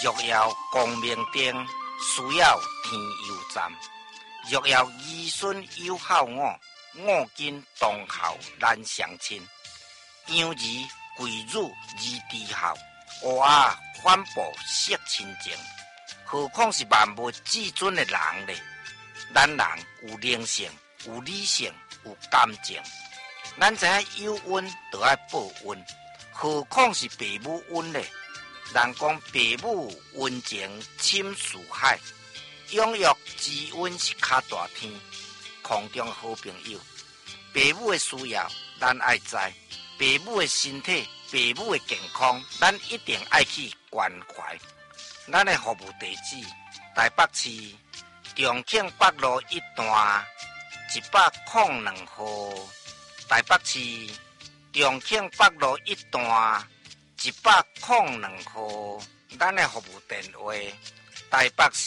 若要光明灯，需要天油站。若要儿孙有孝我，我今当孝难相亲。养儿贵辱而知孝，学啊反哺惜亲情。何况是万物至尊的人呢？咱人有灵性，有理性，有感情。咱知影有恩就要报恩，何况是父母恩呢？人讲父母恩情深似海，养育之恩是较大天。空中好朋友，父母的需要咱爱知，父母的身体、父母的健康，咱一定爱去关怀。咱的服务地址：台北市重庆北路1段102号。台北市重庆北路1段102号。咱的服务电话：台北市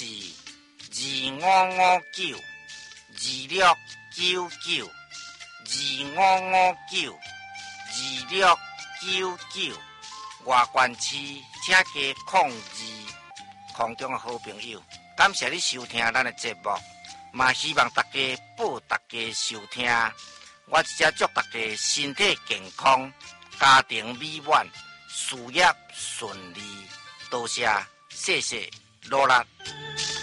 2559 2699 2559 2699。外县市请加02。空中的好朋友，感谢你收听咱的节目，嘛希望大家报大家收听。我只祝大家身体健康，家庭美满，事业顺利。多谢，谢谢，努力。